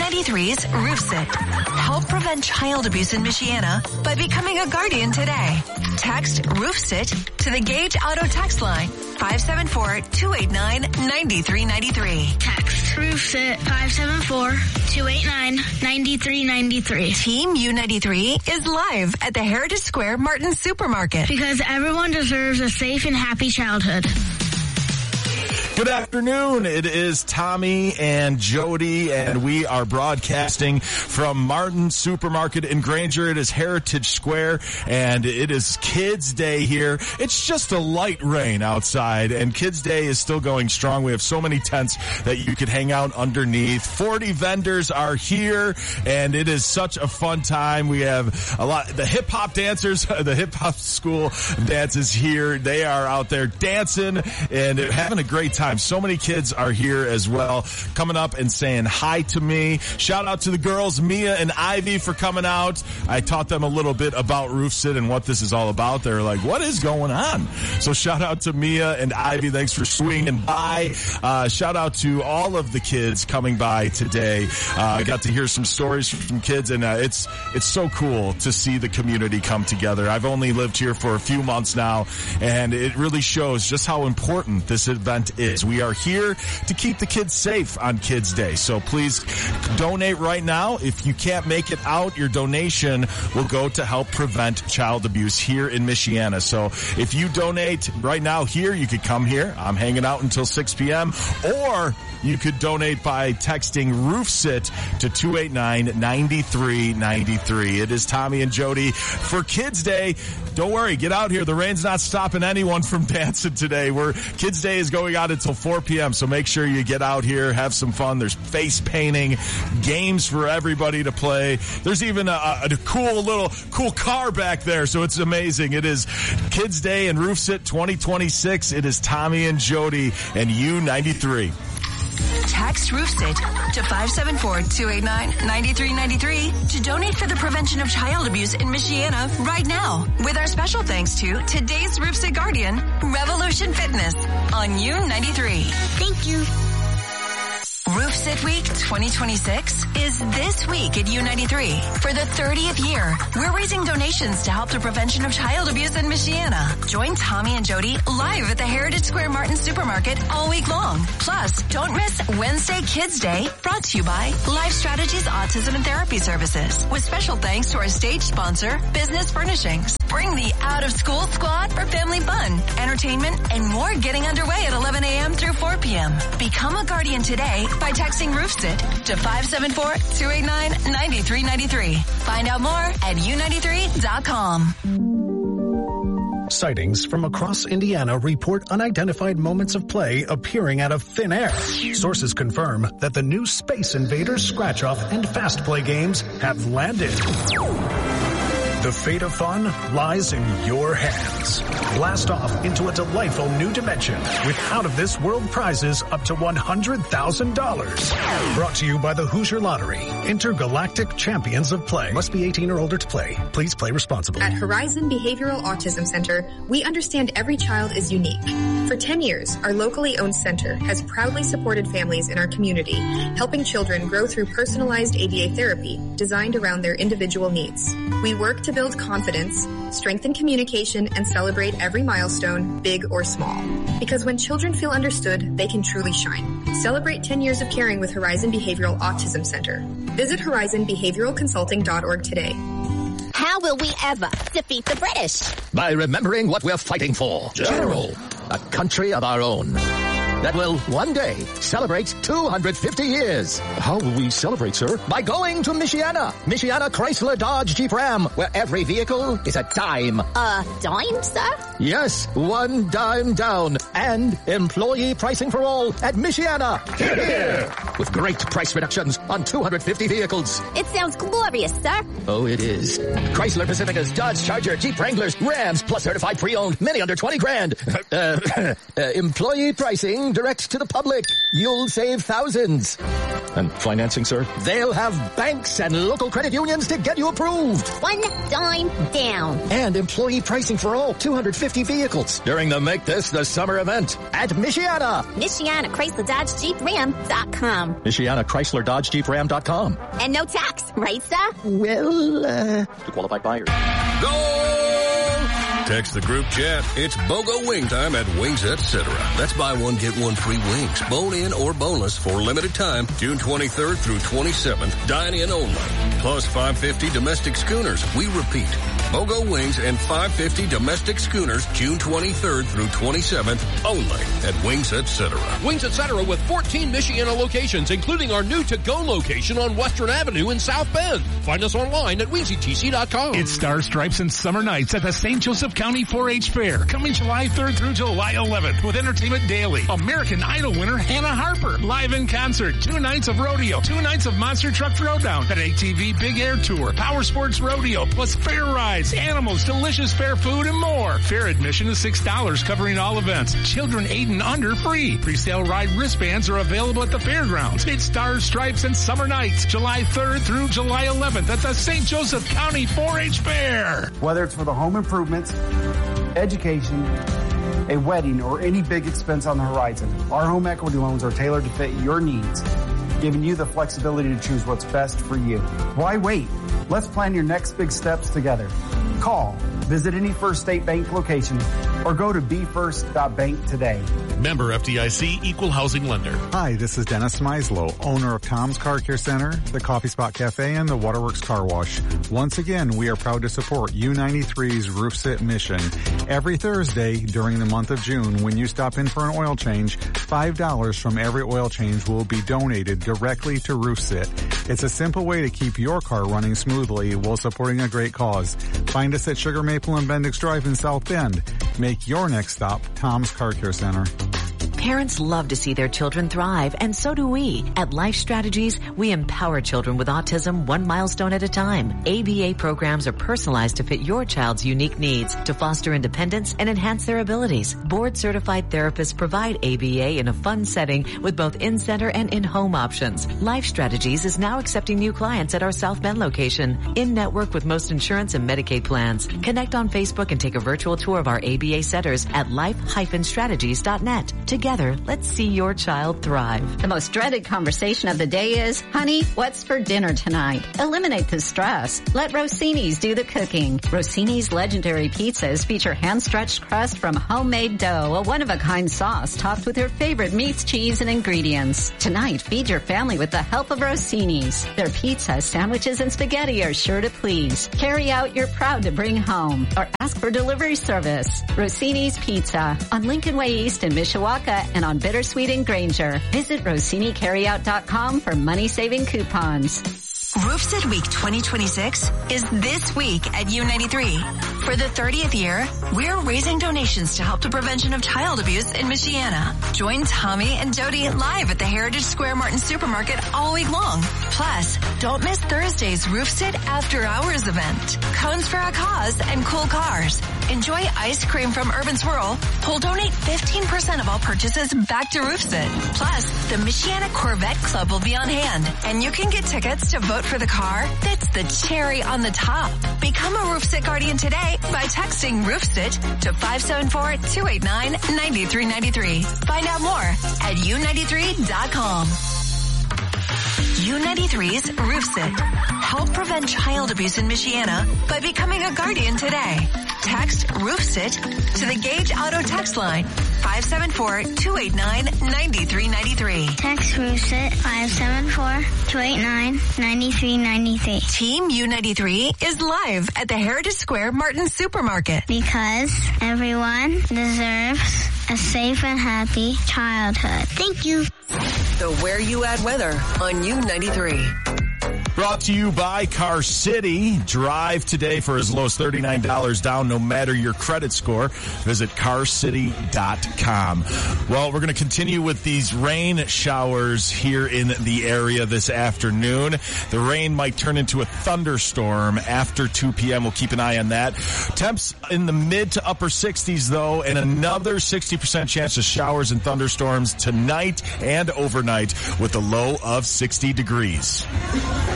U93's Roof Sit. Help prevent child abuse in Michiana by becoming a guardian today. Text Roof Sit to the Gage Auto text line 574-289-9393. Text Roof Sit 574-289-9393. Team U93 is live at the Heritage Square Martin Supermarket. Because everyone deserves a safe and happy childhood. Good afternoon. It is Tommy and Jody, and we are broadcasting from Martin Supermarket in Granger. It is Heritage Square, and it is Kids Day here. It's just a light rain outside, and Kids Day is still going strong. We have so many tents that you could hang out underneath. 40 vendors are here, and it is such a fun time. We have a lot. The hip-hop dancers, the hip-hop school dances here. They are out there dancing and having a great time. So many kids are here as well, coming up and saying hi to me. Shout out to the girls, Mia and Ivy, for coming out. I taught them a little bit about Roof Sit and what this is all about. They're like, what is going on? So shout out to Mia and Ivy. Thanks for swinging by. Shout out to all of the kids coming by today. I got to hear some stories from some kids, and it's so cool to see the community come together. I've only lived here for a few months now, and it really shows just how important this event is. We are here to keep the kids safe on Kids Day. So please donate right now. If you can't make it out, your donation will go to help prevent child abuse here in Michiana. So if you donate right now here, you could come here. I'm hanging out until 6 p.m. Or you could donate by texting Roof Sit to 289-9393. It is Tommy and Jody for Kids Day. Don't worry, get out here. The rain's not stopping anyone from dancing today. Kids Day is going on until 4 p.m., so make sure you get out here, have some fun. There's face painting, games for everybody to play. There's even a cool car back there, so it's amazing. It is Kids Day and Roof Sit 2026. It is Tommy and Jody and U93. Text Roof Sit to 574-289-9393 to donate for the prevention of child abuse in Michiana right now. With our special thanks to today's Roof Sit Guardian, Revolution Fitness on U93. Thank you. Roof Sit Week 2026 is this week at U93. For the 30th year, we're raising donations to help the prevention of child abuse in Michiana. Join Tommy and Jody live at the Heritage Square Martin Supermarket all week long. Plus, don't miss Wednesday Kids Day, brought to you by Life Strategies Autism and Therapy Services. With special thanks to our stage sponsor, Business Furnishings. Bring the out-of-school squad for family fun, entertainment, and more getting underway at 11 a.m. through 4 p.m. Become a guardian today by texting Roof Sit to 574-289-9393. Find out more at u93.com. Sightings from across Indiana report unidentified moments of play appearing out of thin air. Sources confirm that the new Space Invaders Scratch-Off and Fast Play games have landed. The fate of fun lies in your hands. Blast off into a delightful new dimension with out-of-this-world prizes up to $100,000. Brought to you by the Hoosier Lottery, Intergalactic Champions of Play. Must be 18 or older to play. Please play responsibly. At Horizon Behavioral Autism Center, we understand every child is unique. For 10 years, our locally owned center has proudly supported families in our community, helping children grow through personalized ABA therapy designed around their individual needs. We work to build confidence, strengthen communication, and celebrate every milestone, big or small. Because when children feel understood, they can truly shine. Celebrate 10 years of caring with Horizon Behavioral Autism Center. Visit horizonbehavioralconsulting.org today. How will we ever defeat the British? By remembering what we're fighting for. General. A country of our own. That will one day celebrate 250 years. How will we celebrate, sir? By going to Michiana. Michiana Chrysler Dodge Jeep Ram, where every vehicle is a dime. A dime, sir? Yes, one dime down. And employee pricing for all at Michiana. Hear, hear. With great price reductions on 250 vehicles. It sounds glorious, sir. Oh, it is. Chrysler Pacificas, Dodge Charger, Jeep Wranglers, Rams, plus certified pre-owned, many under 20 grand. Employee pricing Shipping direct to the public. You'll save thousands. And financing, sir? They'll have banks and local credit unions to get you approved. One dime down. And employee pricing for all 250 vehicles during the Make This the Summer event at Michiana. Michiana Chrysler Dodge Jeep Ram.com. Michiana Chrysler Dodge Jeep Ram.com. And no tax, right, sir? Well, To qualified buyers. Go! Text the group chat. It's BOGO wing time at Wings Etc. That's buy one, get one free wings. Bone in or boneless for limited time. June 23rd through 27th. Dine in only. Plus 550 domestic schooners. We repeat. BOGO wings and 550 domestic schooners June 23rd through 27th only at Wings Etc. Wings Etc. with 14 Michiana locations, including our new to-go location on Western Avenue in South Bend. Find us online at WingsyTC.com. It's Star Stripes and Summer Nights at the St. Joseph County 4-H Fair, coming July 3rd through July 11th with Entertainment Daily. American Idol winner Hannah Harper, live in concert, 2 nights of rodeo, 2 nights of Monster Truck Throwdown, an ATV Big Air Tour, Power Sports Rodeo, plus fair rides, animals, delicious fair food, and more. Fair admission is $6, covering all events. Children 8 and under free. Presale ride wristbands are available at the fairgrounds. It's Stars, Stripes, and Summer Nights, July 3rd through July 11th at the St. Joseph County 4-H Fair. Whether it's for the home improvements, education, a wedding, or any big expense on the horizon, our home equity loans are tailored to fit your needs, giving you the flexibility to choose what's best for you. Why wait? Let's plan your next big steps together. Call, visit any First State Bank location, or go to befirst.bank today. Member FDIC, Equal Housing Lender. Hi, this is Dennis Meislow, owner of Tom's Car Care Center, the Coffee Spot Cafe, and the Waterworks Car Wash. Once again, we are proud to support U93's Roof Sit mission. Every Thursday during the month of June, when you stop in for an oil change, $5 from every oil change will be donated directly to Roof Sit. It's a simple way to keep your car running smoothly while supporting a great cause. Find us at Sugar Maple and Bendix Drive in South Bend. Make your next stop Tom's Car Care Center. Parents love to see their children thrive, and so do we. At Life Strategies, we empower children with autism one milestone at a time. ABA programs are personalized to fit your child's unique needs to foster independence and enhance their abilities. Board-certified therapists provide ABA in a fun setting with both in-center and in-home options. Life Strategies is now accepting new clients at our South Bend location, in-network with most insurance and Medicaid plans. Connect on Facebook and take a virtual tour of our ABA centers at life-strategies.net. Together, let's see your child thrive. The most dreaded conversation of the day is, honey, what's for dinner tonight? Eliminate the stress. Let Rossini's do the cooking. Rossini's legendary pizzas feature hand-stretched crust from homemade dough, a one-of-a-kind sauce topped with your favorite meats, cheese, and ingredients. Tonight, feed your family with the help of Rossini's. Their pizza, sandwiches, and spaghetti are sure to please. Carry out you're proud to bring home, or ask for delivery service. Rossini's Pizza on Lincoln Way East in Mishawaka and on Bittersweet in Granger. Visit RossiniCarryout.com for money-saving coupons. Roofsit Week 2026 is this week at U93. For the 30th year, we're raising donations to help the prevention of child abuse in Michiana. Join Tommy and Jody live at the Heritage Square Martin Supermarket all week long. Plus, don't miss Thursday's Roofsit After Hours event. Cones for a Cause and cool cars. Enjoy ice cream from Urban Swirl. We'll donate 15% of all purchases back to Roofsit. Plus, the Michiana Corvette Club will be on hand, and you can get tickets to vote for the car that's the cherry on the top. Become a Roofsit Guardian today by texting Roofsit to 574-289-9393. Find out more at U93.com. U93's Roofsit. Help prevent child abuse in Michiana by becoming a guardian today. Text Roofsit to the Gage Auto text line 574-289-9393. Text Roofsit 574-289-9393. Team U93 is live at the Heritage Square Martin Supermarket. Because everyone deserves a safe and happy childhood. Thank you. The Where You At weather on U93. Brought to you by Car City. Drive today for as low as $39 down, no matter your credit score. Visit carcity.com. Well, we're going to continue with these rain showers here in the area this afternoon. The rain might turn into a thunderstorm after 2 p.m. We'll keep an eye on that. Temps in the mid to upper 60s, though, and another 60% chance of showers and thunderstorms tonight and overnight with a low of 60 degrees.